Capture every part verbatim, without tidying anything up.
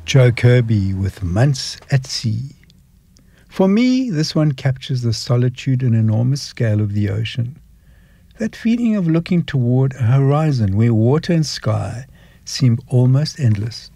Joe Kirby with Months at Sea. For me, this one captures the solitude and enormous scale of the ocean. That feeling of looking toward a horizon where water and sky seem almost endless.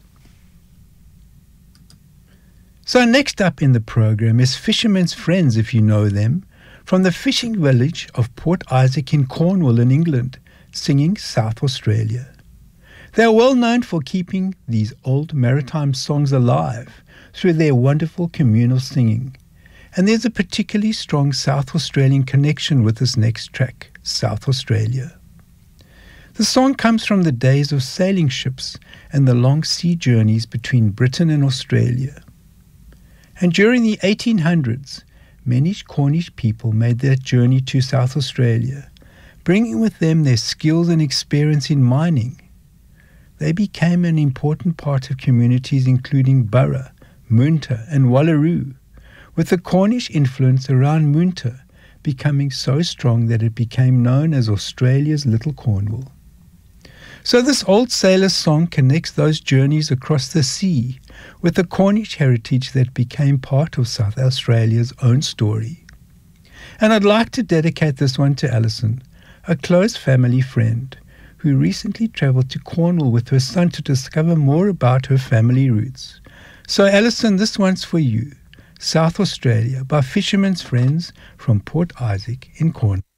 So next up in the program is Fishermen's Friends, if you know them, from the fishing village of Port Isaac in Cornwall in England, singing South Australia. They are well known for keeping these old maritime songs alive through their wonderful communal singing. And there's a particularly strong South Australian connection with this next track, South Australia. The song comes from the days of sailing ships and the long sea journeys between Britain and Australia. And during the eighteen hundreds, many Cornish people made that journey to South Australia, bringing with them their skills and experience in mining. They became an important part of communities including Burra, Moonta and Wallaroo, with the Cornish influence around Moonta becoming so strong that it became known as Australia's Little Cornwall. So this old sailor song connects those journeys across the sea with the Cornish heritage that became part of South Australia's own story. And I'd like to dedicate this one to Alison, a close family friend, who recently travelled to Cornwall with her son to discover more about her family roots. So Alison, this one's for you. South Australia by Fishermen's Friends from Port Isaac in Cornwall.